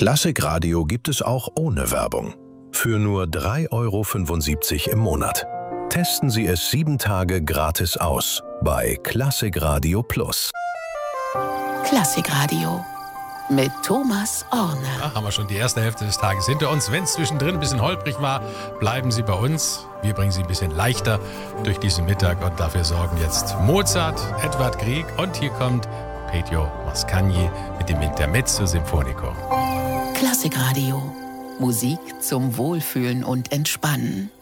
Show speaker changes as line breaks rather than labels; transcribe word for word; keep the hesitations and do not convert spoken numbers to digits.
Klassikradio gibt es auch ohne Werbung. Für nur drei Euro fünfundsiebzig im Monat. Testen Sie es sieben Tage gratis aus bei Klassikradio Plus.
Klassikradio mit Thomas Orne.
Ja, haben wir schon die erste Hälfte des Tages hinter uns. Wenn es zwischendrin ein bisschen holprig war, bleiben Sie bei uns. Wir bringen Sie ein bisschen leichter durch diesen Mittag und dafür sorgen jetzt Mozart, Edvard Grieg und hier kommt Petjo Mascagni mit dem Intermezzo Sinfonico.
Klassikradio. Musik zum Wohlfühlen und Entspannen.